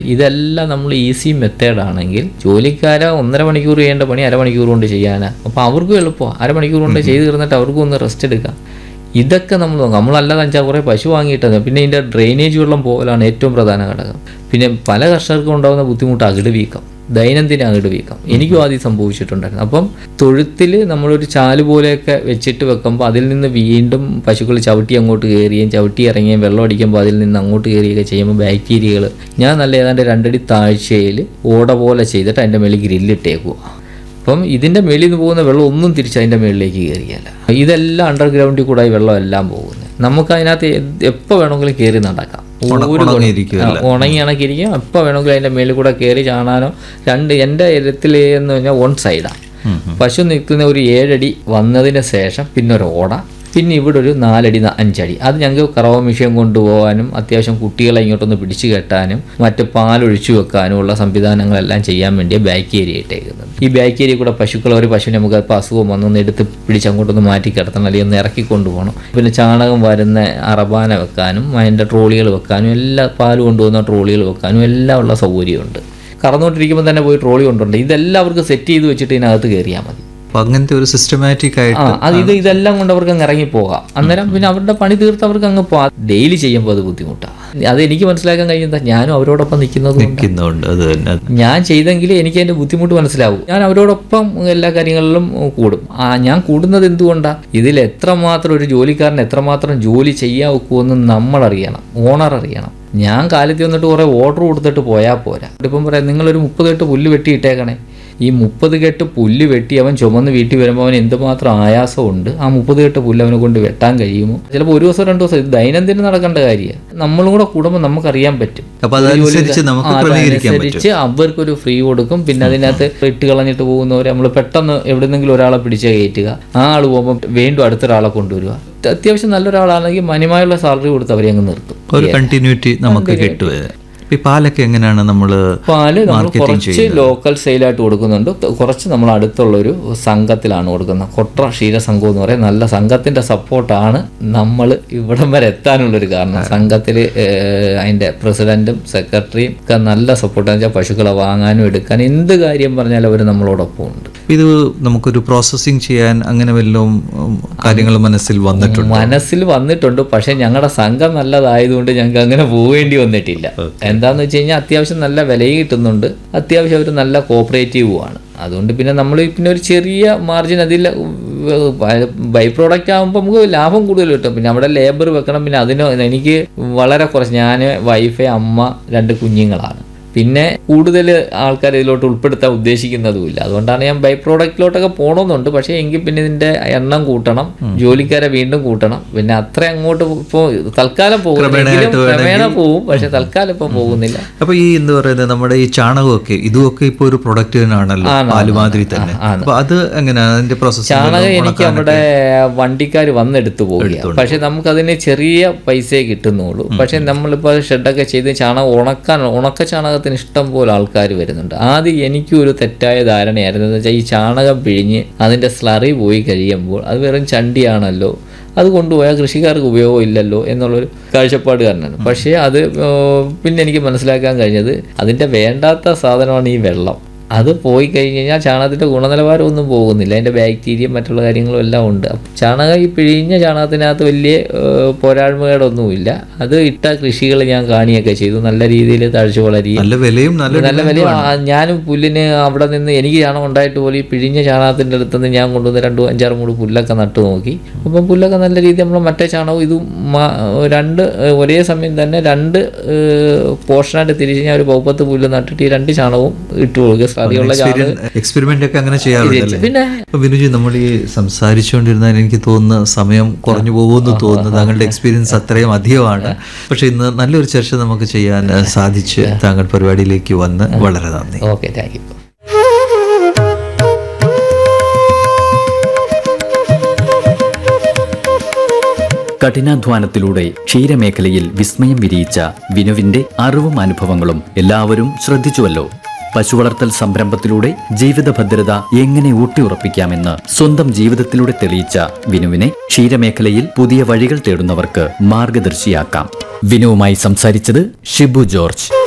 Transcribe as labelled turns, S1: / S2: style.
S1: ഇതെല്ലാം നമ്മൾ ഈസി മെത്തേഡാണെങ്കിൽ ജോലിക്കാരെ 1.5 മണിക്കൂർ ചെയ്യേണ്ട പണി അരമണിക്കൂർ കൊണ്ട് ചെയ്യാനാണ്. അപ്പോൾ അവർക്കും എളുപ്പമാണ്, അരമണിക്കൂർ കൊണ്ട് ചെയ്ത് തീർന്നിട്ട് അവർക്കും ഒന്ന് റെസ്റ്റ് എടുക്കാം. ഇതൊക്കെ നമ്മൾ നോക്കാം. നമ്മളല്ലാതെ വെച്ചാൽ കുറേ പശു വാങ്ങിയിട്ടത്. പിന്നെ ഇതിൻ്റെ ഡ്രെയിനേജ് വെള്ളം പോകലാണ് ഏറ്റവും പ്രധാന ഘടകം. പിന്നെ പല കർഷകർക്കും ഉണ്ടാകുന്ന ബുദ്ധിമുട്ട് അകിട് വീക്കം, ദൈനംദിന അകിട് വീക്കം. എനിക്കും ആദ്യം സംഭവിച്ചിട്ടുണ്ടായിരുന്നു. അപ്പം തൊഴുത്തിൽ നമ്മളൊരു ചാല് പോലെയൊക്കെ വെച്ചിട്ട് വെക്കുമ്പോൾ അതിൽ നിന്ന് വീണ്ടും പശുക്കൾ ചവിട്ടി അങ്ങോട്ട് കയറുകയും ചവിട്ടി ഇറങ്ങുകയും വെള്ളം അടിക്കുമ്പോൾ അതിൽ നിന്ന് അങ്ങോട്ട് കയറുകയൊക്കെ ചെയ്യുമ്പോൾ ബാക്ടീരിയകൾ, ഞാൻ നല്ല ഏതാണ്ട് 2 അടി താഴ്ചയിൽ ഓട പോലെ ചെയ്തിട്ട് അതിൻ്റെ മേളിൽ ഗ്രില്ലിട്ടേക്കുക. അപ്പം ഇതിൻ്റെ മേളിൽ നിന്ന് പോകുന്ന വെള്ളം ഒന്നും തിരിച്ച് അതിൻ്റെ മേളിലേക്ക് കയറിയല്ല. ഇതെല്ലാം അണ്ടർഗ്രൗണ്ടിൽ കൂടെ ഈ വെള്ളം എല്ലാം പോകുന്നത്. നമുക്ക് അതിനകത്ത് എപ്പോൾ വേണമെങ്കിലും കയറി നടക്കാം. ഉണങ്ങി ഇണക്കിയിരിക്കും. എപ്പോൾ വേണമെങ്കിലും അതിൻ്റെ മേളിൽ കൂടെ കയറി ചാണാനോ. എൻ്റെ ഇരത്തിൽ എന്ന് പറഞ്ഞാൽ 1 സൈഡാണ്. പശു നിൽക്കുന്ന ഒരു 7 അടി വന്നതിന് ശേഷം പിന്നെ ഒരു ഓട, പിന്നെ ഇവിടെ ഒരു 4 അടി 5 അടി. അത് ഞങ്ങൾക്ക് കറവ മെഷീൻ കൊണ്ടുപോകാനും അത്യാവശ്യം കുട്ടികളെ ഇങ്ങോട്ടൊന്ന് പിടിച്ചു കെട്ടാനും മറ്റ് പാലൊഴിച്ചു വെക്കാനും ഉള്ള സംവിധാനങ്ങളെല്ലാം ചെയ്യാൻ വേണ്ടിയാണ് ബാക്ക് ഏരിയ ഇട്ടേക്കുന്നത്. ഈ ബാക്ക് ഏരിയ കൂടെ പശുക്കൾ, ഒരു പശുവിനെ നമുക്ക് ഇപ്പോൾ അസുഖം വന്നൊന്ന് എടുത്ത് പിടിച്ച് അങ്ങോട്ടൊന്ന് മാറ്റി കിടത്തണം, അല്ലെങ്കിൽ ഒന്ന് ഇറക്കി കൊണ്ടുപോകണം. പിന്നെ ചാണകം വരുന്ന അറബാന വെക്കാനും അതിൻ്റെ ട്രോളികൾ വെക്കാനും എല്ലാ പാല് കൊണ്ടുപോകുന്ന ട്രോളികൾ വെക്കാനും എല്ലാം ഉള്ള സൗകര്യമുണ്ട്. കറന്നുകൊണ്ടിരിക്കുമ്പോൾ തന്നെ പോയി ട്രോളി കൊണ്ടുണ്ട്. ഇതെല്ലാം അവർക്ക് സെറ്റ് ചെയ്ത് വെച്ചിട്ട് ഇതിനകത്ത് കയറിയാൽ മതി.
S2: അങ്ങനത്തെ ഒരു സിസ്റ്റമാറ്റിക് ആയിട്ട്
S1: ഇതെല്ലാം കൊണ്ട് അവർക്ക് അങ്ങ് ഇറങ്ങിപ്പോകാം. അന്നേരം പിന്നെ അവരുടെ പണി തീർത്ത് അവർക്ക് അങ്ങ് പോകാം. ഡെയിലി ചെയ്യുമ്പോൾ അത് ബുദ്ധിമുട്ടാണ്. അത് എനിക്ക് മനസ്സിലാക്കാൻ കഴിയുന്നത് ഞാനും അവരോടൊപ്പം നിൽക്കുന്നുണ്ട്. ഞാൻ ചെയ്തെങ്കിൽ എനിക്ക് അതിൻ്റെ ബുദ്ധിമുട്ട് മനസ്സിലാവും. ഞാൻ അവരോടൊപ്പം എല്ലാ കാര്യങ്ങളിലും കൂടും. ഞാൻ കൂടുന്നത് എന്തുകൊണ്ടാണ്? ഇതിൽ എത്രമാത്രം ഒരു ജോലിക്കാരൻ എത്രമാത്രം ജോലി ചെയ്യാൻ ഒക്കുമെന്ന് നമ്മളറിയണം, ഓണർ അറിയണം. ഞാൻ കാലത്ത് വന്നിട്ട് കുറേ ഓർഡർ കൊടുത്തിട്ട് പോയാൽ പോരാ. ഇപ്പം പറയാം, നിങ്ങളൊരു 30 കെട്ട് പുല്ല് വെട്ടിയിട്ടേക്കണേ. ഈ 30 കെട്ട് പുല്ല് വെട്ടി അവൻ ചുമന്ന് വീട്ടിൽ വരുമ്പോൾ അവൻ എന്തുമാത്രം ആയാസമുണ്ട്. ആ 30 കെട്ട് പുല്ല് അവനെ കൊണ്ട് വെട്ടാൻ കഴിയുമോ? ചിലപ്പോൾ 1 ദിവസം 2 ദിവസം. ഇത് ദൈനംദിനം നടക്കേണ്ട കാര്യമാണ്. നമ്മളും കൂടെ കൂടുമ്പോൾ നമുക്കറിയാൻ പറ്റും. അതനുസരിച്ച് അവർക്കൊരു ഫ്രീ കൊടുക്കും. പിന്നെ അതിനകത്ത് ഇട്ട് കളഞ്ഞിട്ട് പോകുന്നവരെ നമ്മൾ പെട്ടെന്ന് എവിടെന്നെങ്കിലും ഒരാളെ പിടിച്ച് കയറ്റുക. ആ ആൾ പോകുമ്പോൾ വീണ്ടും അടുത്തൊരാളെ കൊണ്ടുവരിക. അത്യാവശ്യം നല്ലൊരാളാണെങ്കിൽ മാന്യമായുള്ള സാലറി കൊടുത്ത് അവരെ അങ്ങ് നിർത്തും.
S2: ഒരു കണ്ടിന്യൂറ്റി നമുക്ക് കിട്ടുക. ഈ പാലൊക്കെ എങ്ങനെയാണ്
S1: പാല് നമ്മൾ കുറച്ച് ലോക്കൽ സെയിലായിട്ട് കൊടുക്കുന്നുണ്ട്, കുറച്ച് നമ്മൾ അടുത്തുള്ളൊരു സംഘത്തിലാണ് കൊടുക്കുന്നത്. കൊട്ര ക്ഷീരസംഘം എന്ന് പറയും. നല്ല സംഘത്തിൻ്റെ സപ്പോർട്ടാണ് നമ്മൾ ഇവിടം വരെ എത്താനുള്ളൊരു കാരണം. സംഘത്തിൽ അതിൻ്റെ പ്രസിഡന്റും സെക്രട്ടറിയും ഒക്കെ നല്ല സപ്പോർട്ടാണെന്ന് വെച്ചാൽ പശുക്കളെ വാങ്ങാനും എടുക്കാനും എന്ത് കാര്യം പറഞ്ഞാലും അവർ നമ്മളോടൊപ്പം ഉണ്ട്.
S2: ഇത് നമുക്കൊരു പ്രോസസ്സിങ് ചെയ്യാൻ അങ്ങനെ വല്ലതും കാര്യങ്ങൾ മനസ്സിൽ
S1: വന്നിട്ടുണ്ട്. പക്ഷേ ഞങ്ങളുടെ സംഘം നല്ലതായതുകൊണ്ട് ഞങ്ങൾക്ക് അങ്ങനെ പോവേണ്ടി വന്നിട്ടില്ല. എന്താണെന്ന് വെച്ച് കഴിഞ്ഞാൽ അത്യാവശ്യം നല്ല വിലയും കിട്ടുന്നുണ്ട്, അത്യാവശ്യം അവർ നല്ല കോപ്പറേറ്റീവുമാണ്. അതുകൊണ്ട് പിന്നെ നമ്മൾ പിന്നെ ഒരു ചെറിയ മാർജിൻ അതിൽ ബൈ പ്രോഡക്റ്റ് ആകുമ്പോൾ നമുക്ക് ലാഭം കൂടുതൽ കിട്ടും. പിന്നെ അവിടെ ലേബർ വെക്കണം. പിന്നെ എനിക്ക് വളരെ കുറച്ച്, ഞാൻ വൈഫ്, അമ്മ, 2 കുഞ്ഞുങ്ങളാണ്. പിന്നെ കൂടുതൽ ആൾക്കാർ ഇതിലോട്ട് ഉൾപ്പെടുത്താൻ ഉദ്ദേശിക്കുന്നതുമില്ല. അതുകൊണ്ടാണ് ഞാൻ ബൈ പ്രോഡക്റ്റിലോട്ടൊക്കെ പോകണമെന്നുണ്ട്. പക്ഷേ എങ്കിൽ പിന്നെ ഇതിൻ്റെ എണ്ണം കൂട്ടണം, ജോലിക്കാരെ വീണ്ടും കൂട്ടണം. പിന്നെ അത്ര അങ്ങോട്ട് ഇപ്പോൾ തൽക്കാലം ക്രമേണ പോകും. പക്ഷെ തൽക്കാലം ഇപ്പം പോകുന്നില്ല.
S2: അപ്പോൾ ഈ എന്താ പറയുന്നത്, നമ്മുടെ ഈ ചാണകമൊക്കെ ഇതുമൊക്കെ ഇപ്പോൾ ഒരു പ്രൊഡക്റ്റ് തന്നെയാണല്ലോ, പാലുമാതിരി തന്നെ. അപ്പോൾ അത് എങ്ങനെയാണ് അതിന്റെ പ്രോസസ്?
S1: ചാണകം എനിക്ക് നമ്മുടെ വണ്ടിക്കാർ വന്നെടുത്ത് പോവുകയാണ്. പക്ഷെ നമുക്കതിന് ചെറിയ പൈസയെ കിട്ടുന്നുള്ളൂ. പക്ഷെ നമ്മളിപ്പോൾ ഷെഡൊക്കെ ചെയ്ത് ചാണകം ഉണക്ക ചാണകം ഇഷ്ടം പോലെ ആൾക്കാർ വരുന്നുണ്ട്. ആദ്യം എനിക്കും ഒരു തെറ്റായ ധാരണയായിരുന്നു. എന്ന് വെച്ചാൽ ഈ ചാണകം പിഴിഞ്ഞ് അതിൻ്റെ സ്ലറി പോയി കഴിയുമ്പോൾ അത് വെറും ചണ്ടിയാണല്ലോ, അത് കൊണ്ടുപോയാൽ കൃഷിക്കാർക്ക് ഉപയോഗം ഇല്ലല്ലോ എന്നുള്ളൊരു കാഴ്ചപ്പാട് കാരണമാണ്. പക്ഷേ അത് പിന്നെ എനിക്ക് മനസ്സിലാക്കാൻ കഴിഞ്ഞത് അതിൻ്റെ വേണ്ടാത്ത സാധനമാണ് ഈ വെള്ളം. അത് പോയി കഴിഞ്ഞ് കഴിഞ്ഞാൽ ചാണകത്തിൻ്റെ ഗുണനിലവാരം ഒന്നും പോകുന്നില്ല. അതിൻ്റെ ബാക്ടീരിയ മറ്റുള്ള കാര്യങ്ങളും എല്ലാം ഉണ്ട്. ചാണകം ഈ പിഴിഞ്ഞ ചാണകത്തിനകത്ത് വലിയ പോരായ്മകളൊന്നുമില്ല. അത് ഇട്ട കൃഷികൾ ഞാൻ കാണുകയൊക്കെ ചെയ്തു. നല്ല രീതിയിൽ തഴച്ചു വളരുകയും നല്ല വില. ഞാനും പുല്ലിന് അവിടെ നിന്ന് എനിക്ക് ചാണകം ഉണ്ടായിട്ട് പോലും ഈ പിഴിഞ്ഞ ചാണകത്തിൻ്റെ അടുത്തുനിന്ന് ഞാൻ കൊണ്ടുവന്ന് 2, 5, 6 മൂട് പുല്ലൊക്കെ നട്ടു നോക്കി. അപ്പം പുല്ലൊക്കെ നല്ല രീതിയിൽ നമ്മൾ മറ്റേ ചാണകവും ഇതും 2 ഒരേ സമയം തന്നെ 2 പോർഷനായിട്ട് തിരിച്ച് ഞാൻ ഒരു 10 പുല്ല് നട്ടിട്ട് ഈ 2 ചാണകവും ഇട്ട് കൊടുക്കുക.
S2: എക്സ്പെരിമെന്റ് ഒക്കെ അങ്ങനെ ചെയ്യാറുണ്ട്. പിന്നെ വിനുജി, നമ്മൾ ഈ സംസാരിച്ചുകൊണ്ടിരുന്നാൽ എനിക്ക് തോന്നുന്ന സമയം കുറഞ്ഞു പോകുമെന്ന് തോന്നുന്നു. താങ്കളുടെ എക്സ്പീരിയൻസ് അത്രയും അധികമാണ്. പക്ഷെ ഇന്ന് നല്ലൊരു ചർച്ച നമുക്ക് ചെയ്യാൻ സാധിച്ച് താങ്കൾ പരിപാടിയിലേക്ക് വന്ന് വളരെ നന്ദി.
S1: Okay, thank you.
S3: കഠിനാധ്വാനത്തിലൂടെ ക്ഷീരമേഖലയിൽ വിസ്മയം വിരിയിച്ച വിനുവിന്റെ അറിവും അനുഭവങ്ങളും എല്ലാവരും ശ്രദ്ധിച്ചുവല്ലോ. പശുവളർത്തൽ സംരംഭത്തിലൂടെ ജീവിത ഭദ്രത എങ്ങനെ ഊട്ടിയുറപ്പിക്കാമെന്ന് സ്വന്തം ജീവിതത്തിലൂടെ തെളിയിച്ച വിനുവിനെ ക്ഷീരമേഖലയിൽ പുതിയ വഴികൾ തേടുന്നവർക്ക് മാർഗദർശിയാക്കാം. വിനുവുമായി സംസാരിച്ചത് ഷിബു ജോർജ്.